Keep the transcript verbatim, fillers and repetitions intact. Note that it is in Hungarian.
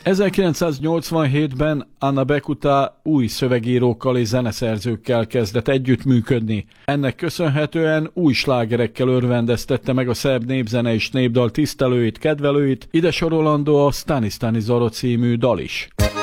ezerkilencszáznyolcvanhétben Anna Bekuta új szövegírókkal és zeneszerzőkkel kezdett együttműködni. Ennek köszönhetően új slágerekkel örvendeztette meg a szerb népzene és népdal tisztelőit, kedvelőit, ide sorolandó a Stani Stani Zoro című dal is.